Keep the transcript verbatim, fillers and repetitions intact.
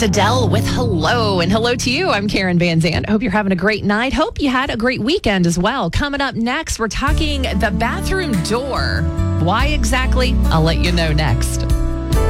It's Adele with Hello, and hello to you. I'm Karen Van Zandt. Hope you're having a great night. Hope you had a great weekend as well. Coming up next, we're talking the bathroom door. Why exactly? I'll let you know next.